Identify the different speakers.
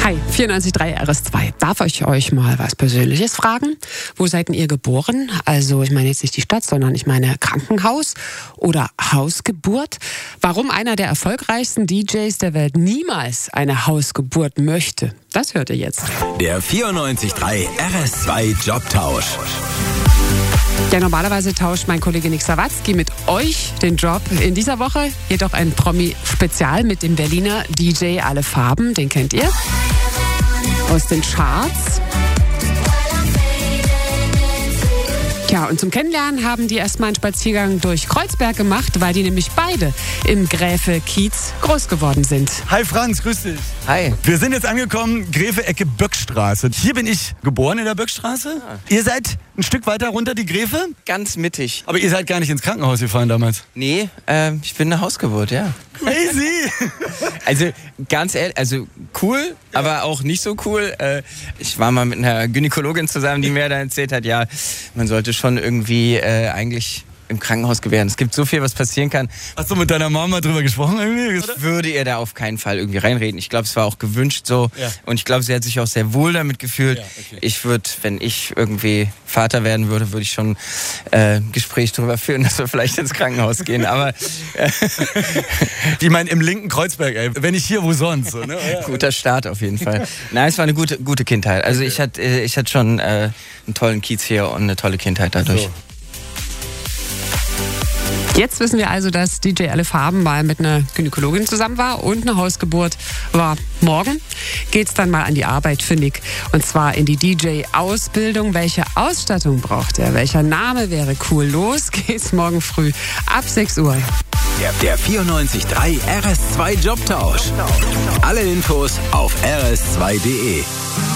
Speaker 1: Hi, 94.3 RS2. Darf ich euch mal was Persönliches fragen? Wo seid denn ihr geboren? Also ich meine jetzt nicht die Stadt, sondern ich meine Krankenhaus oder Hausgeburt. Warum einer der erfolgreichsten DJs der Welt niemals eine Hausgeburt möchte, das hört ihr jetzt.
Speaker 2: Der 94.3 RS2 Jobtausch.
Speaker 1: Ja, normalerweise tauscht mein Kollege Nick Sawatzki mit euch den Job. In dieser Woche jedoch ein Promi-Spezial mit dem Berliner DJ Alle Farben. Den kennt ihr aus den Charts. Ja, und zum Kennenlernen haben die erstmal einen Spaziergang durch Kreuzberg gemacht, weil die nämlich beide im Gräfe-Kiez groß geworden sind.
Speaker 3: Hi Franz, grüß dich.
Speaker 4: Hi.
Speaker 3: Wir sind jetzt angekommen, Gräfe, Ecke Böckstraße. Hier bin ich geboren in der Böckstraße.
Speaker 4: Ah.
Speaker 3: Ihr seid ein Stück weiter runter die Gräfe?
Speaker 4: Ganz mittig.
Speaker 3: Aber ihr seid gar nicht ins Krankenhaus gefahren damals.
Speaker 4: Nee, ich bin eine Hausgeburt, ja.
Speaker 3: Crazy!
Speaker 4: Also ganz ehrlich, also cool, aber auch nicht so cool. Ich war mal mit einer Gynäkologin zusammen, die mir da erzählt hat, ja, man sollte schon irgendwie eigentlich im Krankenhaus gewähren. Es gibt so viel, was passieren kann.
Speaker 3: Hast du mit deiner Mama drüber gesprochen irgendwie?
Speaker 4: Ich würde ihr da auf keinen Fall irgendwie reinreden. Ich glaube, es war auch gewünscht so. Ja. Und ich glaube, sie hat sich auch sehr wohl damit gefühlt. Ja, okay. Ich würde, wenn ich irgendwie Vater werden würde, würde ich schon ein Gespräch darüber führen, dass wir vielleicht ins Krankenhaus gehen. Aber
Speaker 3: ich meine, im linken Kreuzberg, ey. Wenn nicht hier, wo sonst? So, ne? Ja.
Speaker 4: Guter Start auf jeden Fall. Nein, es war eine gute Kindheit. Also ich hatte schon einen tollen Kiez hier und eine tolle Kindheit dadurch.
Speaker 3: So.
Speaker 1: Jetzt wissen wir also, dass DJ Alle Farben mal mit einer Gynäkologin zusammen war und eine Hausgeburt war. Morgen geht's dann mal an die Arbeit für Nick. Und zwar in die DJ-Ausbildung. Welche Ausstattung braucht er? Welcher Name wäre cool? Los geht's morgen früh ab 6 Uhr.
Speaker 2: Der 94.3 RS2 Jobtausch. Alle Infos auf rs2.de.